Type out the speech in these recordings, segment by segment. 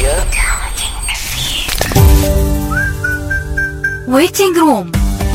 ويتنج روم.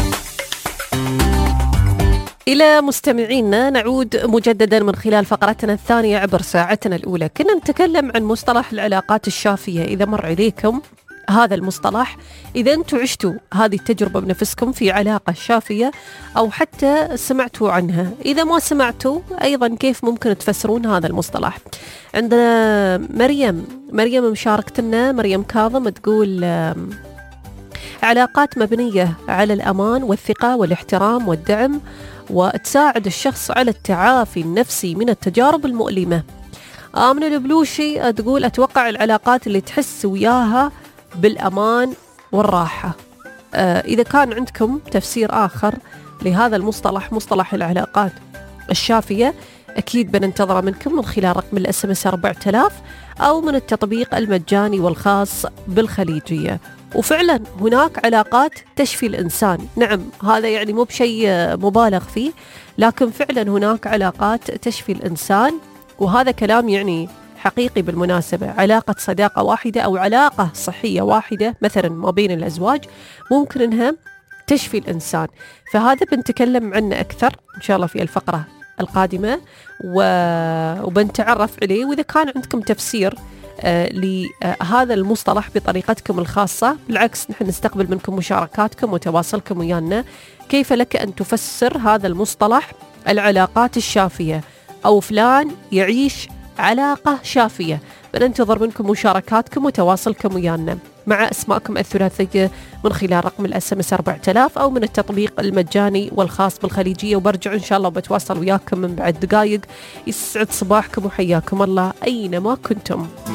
إلى مستمعينا نعود مجددا من خلال فقرتنا الثانية عبر ساعتنا الأولى. كنا نتكلم عن مصطلح العلاقات الشافية. إذا مر عليكم هذا المصطلح، إذا أنتم عشتوا هذه التجربة بنفسكم في علاقة شافية أو حتى سمعتوا عنها، إذا ما سمعتوا أيضا كيف ممكن تفسرون هذا المصطلح. عندنا مريم مشاركتنا، مريم كاظم، تقول علاقات مبنية على الأمان والثقة والاحترام والدعم، وتساعد الشخص على التعافي النفسي من التجارب المؤلمة. من البلوشي تقول أتوقع العلاقات اللي تحس وياها بالأمان والراحة. إذا كان عندكم تفسير آخر لهذا المصطلح، مصطلح العلاقات الشافية، أكيد بننتظر منكم من خلال رقم الSMS 4000 أو من التطبيق المجاني والخاص بالخليجية. وفعلا هناك علاقات تشفي الإنسان، نعم هذا يعني مو بشيء مبالغ فيه، لكن فعلا هناك علاقات تشفي الإنسان، وهذا كلام يعني حقيقي بالمناسبة. علاقة صداقة واحدة أو علاقة صحية واحدة مثلا ما بين الأزواج ممكن أنها تشفي الإنسان، فهذا بنتكلم عنه أكثر إن شاء الله في الفقرة القادمة وبنتعرف عليه. وإذا كان عندكم تفسير لهذا المصطلح بطريقتكم الخاصة، بالعكس نحن نستقبل منكم مشاركاتكم وتواصلكم ويانا. كيف لك أن تفسر هذا المصطلح العلاقات الشافية، أو فلان يعيش علاقة شافية؟ بننتظر منكم مشاركاتكم وتواصلكم ويانا مع أسماءكم الثلاثية من خلال رقم الSMS 4000 أو من التطبيق المجاني والخاص بالخليجية. وبرجع إن شاء الله بتواصل وياكم من بعد دقائق. يسعد صباحكم وحياكم الله أينما كنتم.